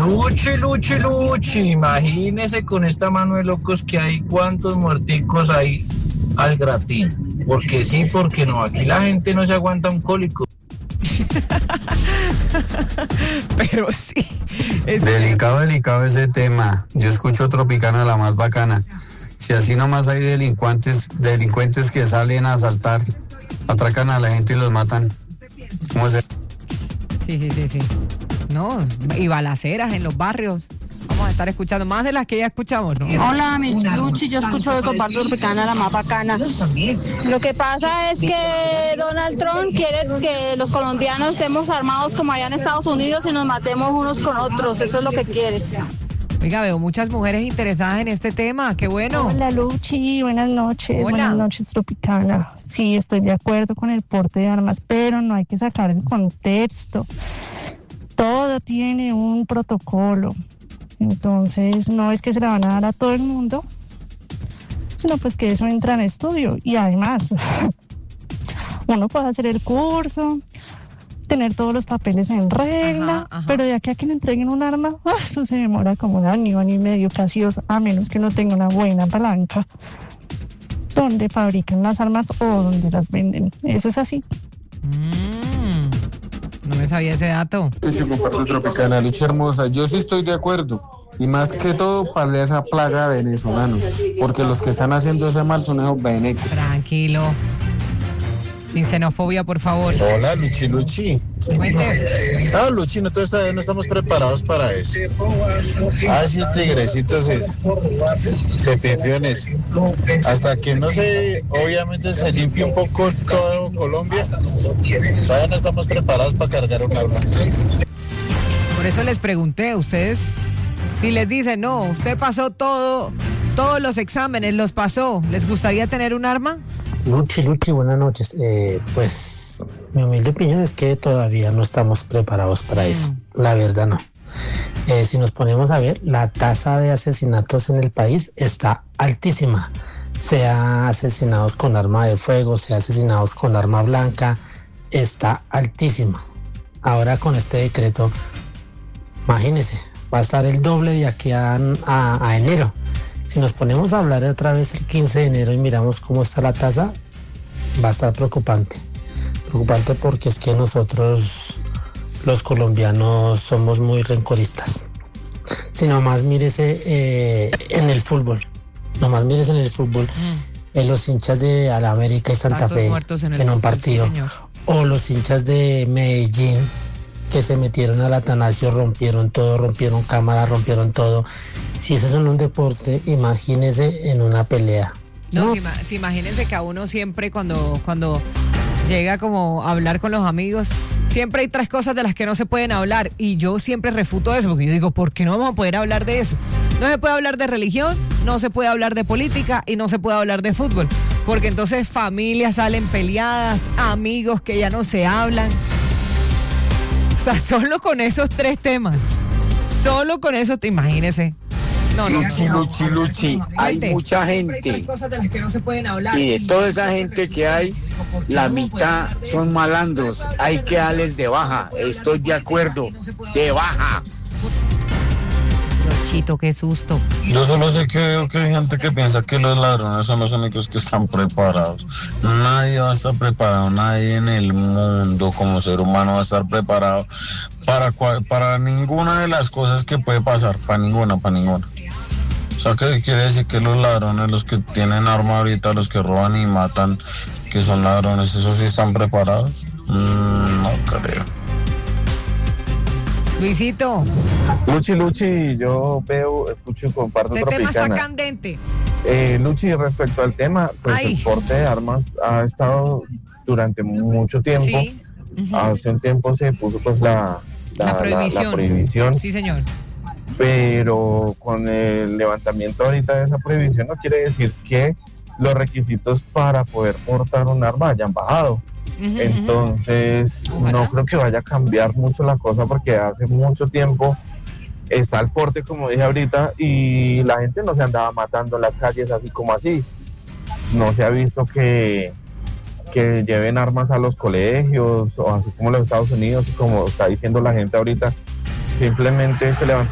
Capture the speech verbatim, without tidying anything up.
Luchi, Luchi, Luchi, imagínese con esta mano de locos que hay cuántos muerticos hay al gratín. Porque sí, porque no, aquí la gente no se aguanta un cólico. Pero sí. Es delicado, delicado ese tema. Yo escucho Tropicana, la más bacana. Si así nomás hay delincuentes, delincuentes que salen a asaltar, atracan a la gente y los matan. ¿Cómo se? Sí, sí, sí, sí. No, y balaceras en los barrios. Vamos a estar escuchando más de las que ya escuchamos, ¿no? Hola, mi Luchi, yo escucho de Comparto Tropicana, la más bacana. Lo que pasa es que Donald Trump quiere que los colombianos estemos armados como allá en Estados Unidos y nos matemos unos con otros, eso es lo que quiere. Oiga, veo muchas mujeres interesadas en este tema, qué bueno. Hola Luchi, buenas noches, Hola. buenas noches Tropicana. Sí, estoy de acuerdo con el porte de armas, pero no hay que sacar el contexto. Todo tiene un protocolo, entonces no es que se la van a dar a todo el mundo, sino pues que eso entra en estudio. Y además, uno puede hacer el curso, tener todos los papeles en regla, Ajá, ajá. pero de aquí a que le entreguen un arma, ¡ah! Eso se demora como un año, año y medio, casi dos, a menos que no tenga una buena palanca donde fabrican las armas o donde las venden. Eso es así. Mm, no me sabía ese dato. Luchi, Comparto Tropicana, Luchi hermosa. Yo sí estoy de acuerdo. Y más que todo para esa plaga de venezolanos. Porque los que están haciendo ese mal son esos venecos. Tranquilo. Sin xenofobia, por favor. Hola, Luchi, Luchi. Cuente. Ah, Luchi, nosotros todavía no estamos preparados para eso. Ah, sí, tigrecito se, se pifió en eso. Hasta que no se, obviamente se limpie un poco todo Colombia, todavía no estamos preparados para cargar un arma. Por eso les pregunté, ustedes, si les dicen, no, usted pasó todo, todos los exámenes, los pasó, ¿les gustaría tener un arma? Luchi, Luchi, buenas noches. Eh, pues mi humilde opinión es que todavía no estamos preparados para eso. Mm. La verdad no. Eh, si nos ponemos a ver, la tasa de asesinatos en el país está altísima. Sea asesinados con arma de fuego, sea asesinados con arma blanca, está altísima. Ahora con este decreto, imagínense, va a estar el doble de aquí a, a, a enero. Si nos ponemos a hablar otra vez el quince de enero y miramos cómo está la tasa, va a estar preocupante. Preocupante porque es que nosotros, los colombianos, somos muy rencoristas. Si nomás mírese eh, en el fútbol, nomás mírese en el fútbol, mm. en los hinchas de América y Santa Fe en, en un partido, sí, o los hinchas de Medellín que se metieron al Atanasio, rompieron todo, rompieron cámaras, rompieron todo. Si eso es en un deporte, imagínese en una pelea. No, no. Si, si imagínense que a uno siempre cuando, cuando llega como a hablar con los amigos, siempre hay tres cosas de las que no se pueden hablar. Y yo siempre refuto eso, porque yo digo, ¿por qué no vamos a poder hablar de eso? No se puede hablar de religión, no se puede hablar de política y no se puede hablar de fútbol. Porque entonces familias salen peleadas, amigos que ya no se hablan. O sea, solo con esos tres temas. Solo con eso, te imagínese. No, no, Luchi, no. Luchi, Luchi, hay mucha gente y de toda esa gente que hay, la mitad son malandros, hay que darles de baja, estoy de acuerdo, de baja. Chito, qué susto. Yo solo sé que veo que hay gente que piensa que los ladrones son los únicos que están preparados. Nadie va a estar preparado, nadie en el mundo como ser humano va a estar preparado para, para ninguna de las cosas que puede pasar, para ninguna, para ninguna. O sea, que quiere decir que los ladrones, los que tienen arma ahorita, los que roban y matan, que son ladrones, ¿esos sí están preparados? Mm, no creo. Luisito. Luchi, Luchi, yo veo, escucho y comparto Este Tropicana. tema está candente. Eh, Luchi, respecto al tema, pues Ay. el porte de armas ha estado durante mucho tiempo. Sí. Uh-huh. Hace un tiempo se puso pues la, la, la, prohibición. la, la prohibición. Sí, señor. Pero con el levantamiento ahorita de esa prohibición no quiere decir que los requisitos para poder portar un arma hayan bajado. Uh-huh, Entonces, uh-huh. no creo que vaya a cambiar mucho la cosa porque hace mucho tiempo está el porte, como dije ahorita, y la gente no se andaba matando en las calles así como así. No se ha visto que, que lleven armas a los colegios o así como en los Estados Unidos, como está diciendo la gente ahorita. Simplemente se levantó